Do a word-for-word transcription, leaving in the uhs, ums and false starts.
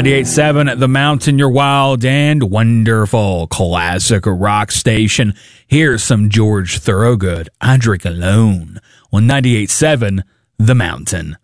ninety-eight point seven The Mountain, your wild and wonderful classic rock station. Here's some George Thorogood, I Drink Alone, on ninety-eight point seven The Mountain.